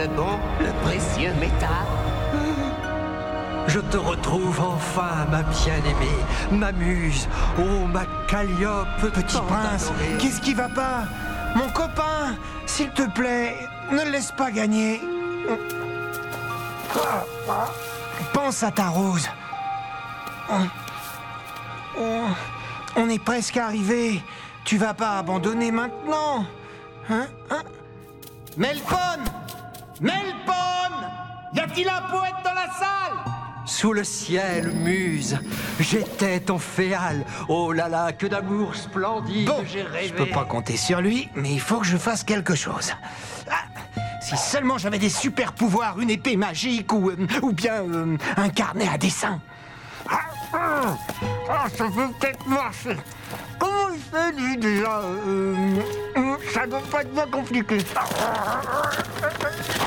le bon, le précieux métal. Je te retrouve enfin, ma bien-aimée, ma muse, oh ma Calliope, Petit prince, qu'est-ce qui va pas? Mon copain, s'il te plaît, ne le laisse pas gagner. Pense à ta rose. On est presque arrivé. Tu vas pas abandonner maintenant, hein? Melpone! Melpone! Y a-t-il un poète dans la salle? Sous le ciel, muse, j'étais ton féal. Oh là là, que d'amour splendide Bon, j'ai rêvé. je peux pas compter sur lui, mais il faut que je fasse quelque chose. Si seulement j'avais des super pouvoirs, une épée magique ou bien un carnet à dessin. Ça peut peut-être marcher. Comment il fait lui déjà? Ça doit pas être bien compliqué.